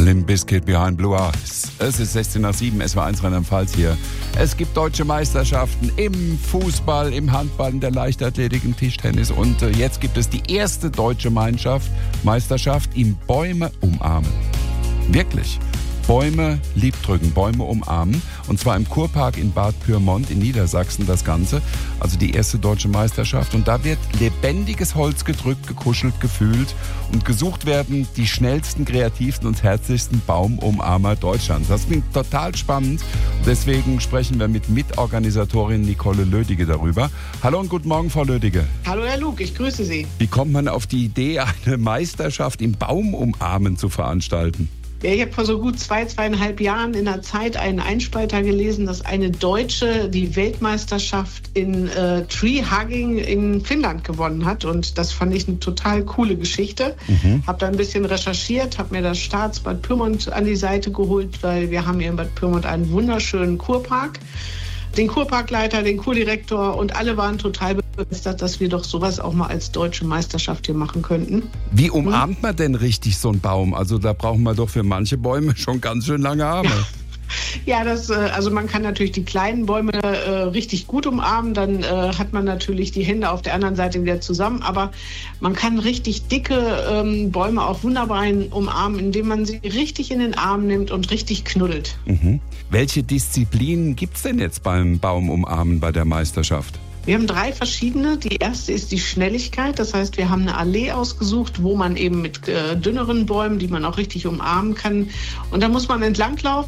Limp Bizkit Behind Blue Eyes. Es ist 16:07, es war 1 Rheinland-Pfalz hier. Es gibt deutsche Meisterschaften im Fußball, im Handball, in der Leichtathletik, im Tischtennis und jetzt gibt es die erste deutsche Meisterschaft im Bäume umarmen. Wirklich. Bäume liebdrücken, Bäume umarmen. Und zwar im Kurpark in Bad Pyrmont in Niedersachsen das Ganze. Also die erste deutsche Meisterschaft. Und da wird lebendiges Holz gedrückt, gekuschelt, gefühlt. Und gesucht werden die schnellsten, kreativsten und herzlichsten Baumumarmer Deutschlands. Das klingt total spannend. Und deswegen sprechen wir mit Mitorganisatorin Nicole Lödige darüber. Hallo und guten Morgen, Frau Lödige. Hallo, Herr Luke, ich grüße Sie. Wie kommt man auf die Idee, eine Meisterschaft im Baumumarmen zu veranstalten? Ja, ich habe vor so gut 2,5 Jahren in der Zeit einen Einspalter gelesen, dass eine Deutsche die Weltmeisterschaft in Tree-Hugging in Finnland gewonnen hat. Und das fand ich eine total coole Geschichte. Habe da ein bisschen recherchiert, habe mir das Staatsbad Pyrmont an die Seite geholt, weil wir haben hier in Bad Pyrmont einen wunderschönen Kurpark. Den Kurparkleiter, den Kurdirektor und alle waren total begeistert, dass wir doch sowas auch mal als deutsche Meisterschaft hier machen könnten. Wie umarmt man denn richtig so einen Baum? Also da brauchen wir doch für manche Bäume schon ganz schön lange Arme. Ja, also man kann natürlich die kleinen Bäume richtig gut umarmen, dann hat man natürlich die Hände auf der anderen Seite wieder zusammen, aber man kann richtig dicke Bäume auch wunderbar umarmen, indem man sie richtig in den Arm nimmt und richtig knuddelt. Welche Disziplinen gibt es denn jetzt beim Baumumarmen bei der Meisterschaft? Wir haben 3 verschiedene. Die erste ist die Schnelligkeit. Das heißt, wir haben eine Allee ausgesucht, wo man eben mit dünneren Bäumen, die man auch richtig umarmen kann. Und da muss man entlanglaufen.